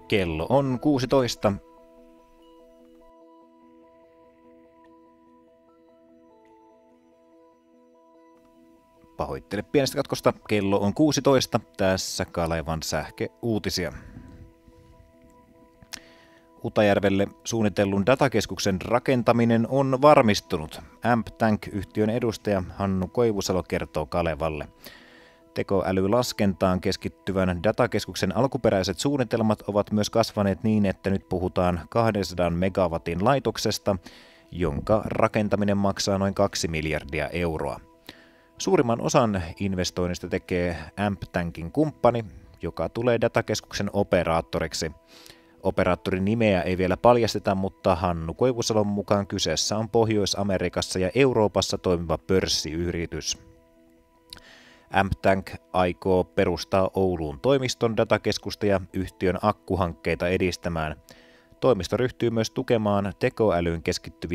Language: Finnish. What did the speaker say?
Kello on 16. Pahoittele pienestä katkosta. Kello on 16. Tässä Kalevan sähköuutisia. Utajärvelle suunnitellun datakeskuksen rakentaminen on varmistunut. AmpTank-yhtiön edustaja Hannu Koivusalo kertoo Kalevalle. Tekoälylaskentaan keskittyvän datakeskuksen alkuperäiset suunnitelmat ovat myös kasvaneet niin, että nyt puhutaan 200 megawatin laitoksesta, jonka rakentaminen maksaa noin 2 miljardia euroa. Suurimman osan investoinnista tekee AmpTankin kumppani, joka tulee datakeskuksen operaattoriksi. Operaattorin nimeä ei vielä paljasteta, mutta Hannu Koivusalon mukaan kyseessä on Pohjois-Amerikassa ja Euroopassa toimiva pörssiyritys. AmpTank aikoo perustaa Ouluun toimiston datakeskusta ja yhtiön akkuhankkeita edistämään. Toimisto ryhtyy myös tukemaan tekoälyyn keskittyviä